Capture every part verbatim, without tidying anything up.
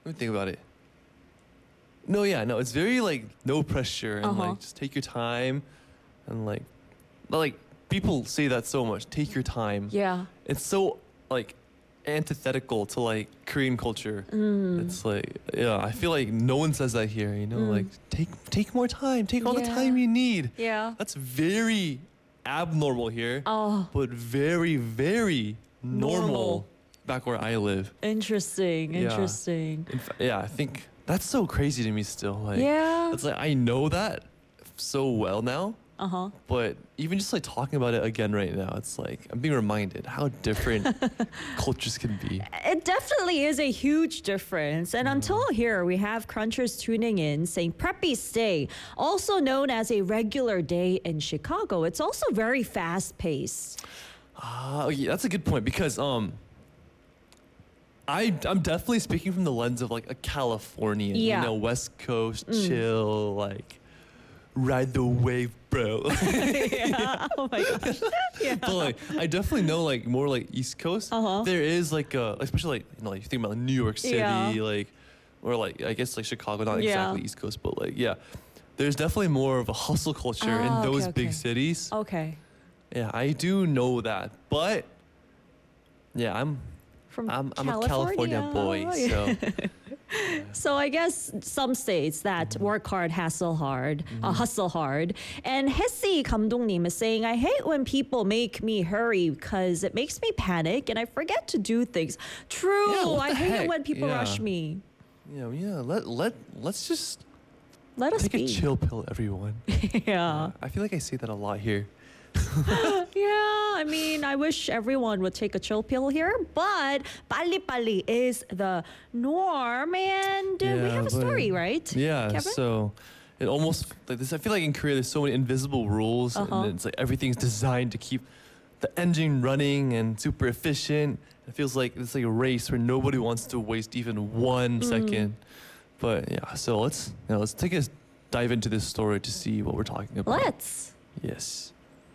me think about it. No, yeah, no, it's very like no pressure and Uh-huh. like just take your time and like, but, like people say that so much. Take your time. Yeah. It's so like antithetical to like Korean culture. Mm. It's like yeah, I feel like no one says that here. You know, Mm. like take take more time, take all the Yeah. time you need. Yeah. That's very abnormal here, Oh, but very very normal, Normal. back where I live. interesting. Yeah. Interesting. In fa- yeah, I think that's so crazy to me still. Like Yeah. it's like I know that so well now, Uh huh. but even just like talking about it again right now, it's like I'm being reminded how different cultures can be. It definitely is a huge difference. And until here, we have Crunchers tuning in saying Preppy's Day, also known as a regular day in Chicago. It's also very fast paced. Ah, okay, that's a good point because um, I I'm definitely speaking from the lens of like a Californian, Yeah. you know, West Coast chill, like ride the wave, bro. Yeah. Oh my gosh. Yeah. But like, I definitely know like more like East Coast. Uh-huh. There is like a, especially like you know, like you think about like New York City, Yeah. like, or like I guess like Chicago, not Yeah. exactly East Coast, but like yeah, there's definitely more of a hustle culture Ah, in okay, those okay. big cities. Okay. Yeah, I do know that, but yeah, I'm From I'm I'm a California boy, Oh, yeah. so So I guess some states that work hard, hustle hard, uh, hustle hard. And Hesi 감독님 is saying, I hate when people make me hurry because it makes me panic and I forget to do things. True. Yeah, what I the hate it heck? when people Yeah. rush me. you know, yeah. Let let let's just Let us take be. a chill pill, everyone. Yeah. I feel like I say that a lot here. Yeah, I mean, I wish everyone would take a chill pill here, but pali pali is the norm, and uh, we Yeah, have a but- story, right? Yeah, Kevin? so it almost like this. I feel like in Korea, there's so many invisible rules, Uh-huh. and it's like everything's designed to keep the engine running and super efficient. It feels like it's like a race where nobody wants to waste even one Mm. second. But yeah, so let's you know, let's take a dive into this story to see what we're talking about. Let's. Yes.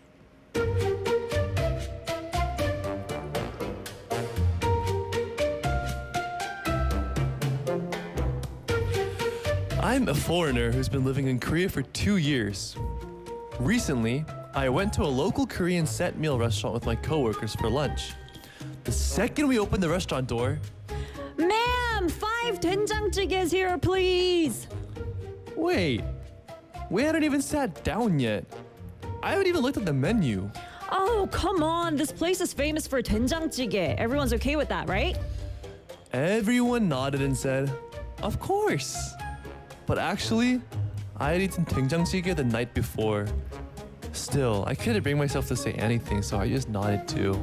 I'm a foreigner who's been living in Korea for two years. Recently, I went to a local Korean set meal restaurant with my coworkers for lunch. The second we opened the restaurant door, Ma'am, five 된장찌개's here, please. wait, we hadn't even sat down yet. I haven't even looked at the menu. Oh, come on. This place is famous for 된장찌개. Everyone's okay with that, right? Everyone nodded and said, of course. But actually, I had eaten 된장찌개 the night before. Still, I couldn't bring myself to say anything, so I just nodded too.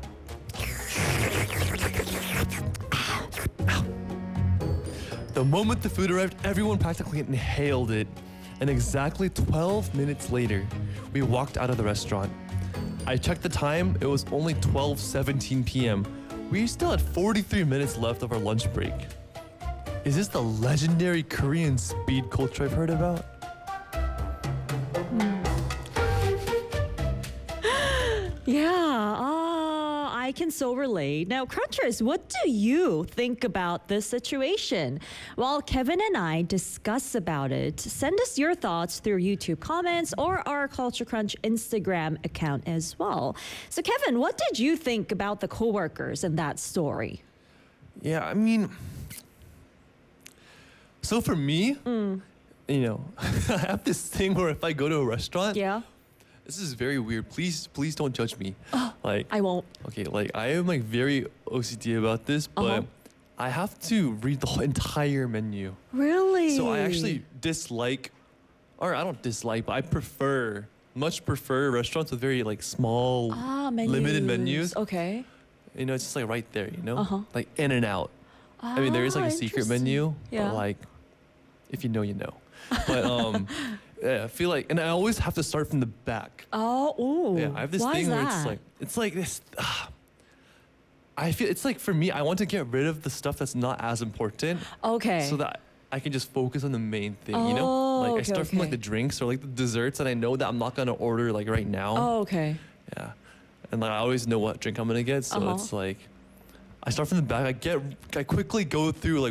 The moment the food arrived, everyone practically inhaled it. And exactly twelve minutes later, we walked out of the restaurant. I checked the time, it was only twelve seventeen p.m. We still had forty-three minutes left of our lunch break. Is this the legendary Korean speed culture I've heard about? Yeah, uh, I can so relate. Now, Crunchers, what do you think about this situation? While Kevin and I discuss about it, send us your thoughts through YouTube comments or our Culture Crunch Instagram account as well. So, Kevin, what did you think about the coworkers in that story? Yeah, I mean, so for me, Mm. you know, I have this thing where if I go to a restaurant, Yeah, this is very weird. Please, please don't judge me. Like, I won't. okay, like I am like very O C D about this, but Uh-huh. I have to read the whole entire menu. Really? So I actually dislike, or I don't dislike, but I prefer, much prefer restaurants with very like small, ah, menus. limited menus. Okay. You know, it's just like right there, you know? Uh-huh. Like in and out. I mean, there is like Ah, a secret interesting. menu, Yeah. but like, if you know, you know. But um, yeah, I feel like, and I always have to start from the back. Oh, ooh. Yeah, I have this Why thing is where that? it's like, it's like this. ah, I feel it's like for me, I want to get rid of the stuff that's not as important, Okay. so that I can just focus on the main thing. You know, Oh, like I okay, start from like okay. the drinks or like the desserts, and I know that I'm not gonna order like right now. Oh, okay. Yeah, and like I always know what drink I'm gonna get, so Uh-huh. it's like I start from the back. I get, I quickly go through like